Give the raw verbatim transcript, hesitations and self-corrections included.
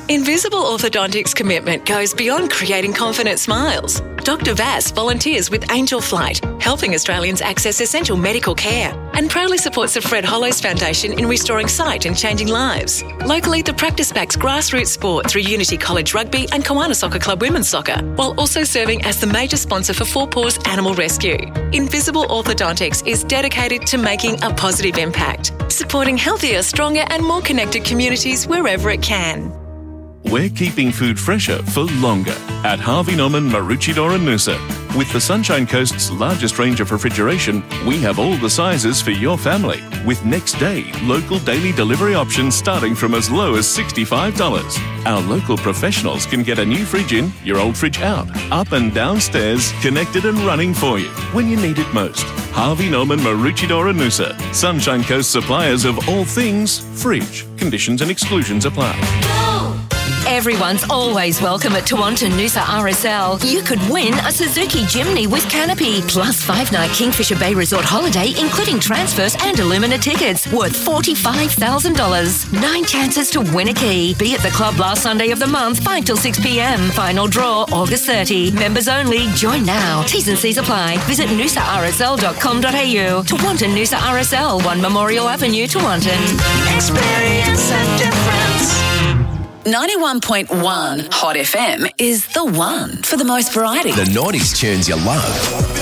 Invisible Orthodontics' commitment goes beyond creating confident smiles. Doctor Vass volunteers with Angel Flight, helping Australians access essential medical care, and proudly supports the Fred Hollows Foundation in restoring sight and changing lives. Locally, the practice backs grassroots sport through Unity College Rugby and Kiwana Soccer Club Women's Soccer, while also serving as the major sponsor for Four Paws Animal Rescue. Invisible Orthodontics is dedicated to making a positive impact, supporting healthier, stronger and more connected communities wherever it can. We're keeping food fresher for longer at Harvey Norman Maroochydore and Noosa. With the Sunshine Coast's largest range of refrigeration, we have all the sizes for your family. With next day, local daily delivery options starting from as low as sixty-five dollars. Our local professionals can get a new fridge in, your old fridge out, up and downstairs, connected and running for you when you need it most. Harvey Norman Maroochydore and Noosa. Sunshine Coast suppliers of all things fridge. Conditions and exclusions apply. Everyone's always welcome at Tewantin Noosa R S L. You could win a Suzuki Jimny with canopy, plus five-night Kingfisher Bay Resort holiday, including transfers and Illumina tickets, worth forty-five thousand dollars. Nine chances to win a key. Be at the club last Sunday of the month, five till six p.m. Final draw, August thirtieth. Members only. Join now. T's and C's apply. Visit noosa r s l dot com dot a u. Tewantin Noosa R S L, one Memorial Avenue, Tewantin. Experience a difference. ninety-one point one Hot F M is the one for the most variety. The nineties tunes you love.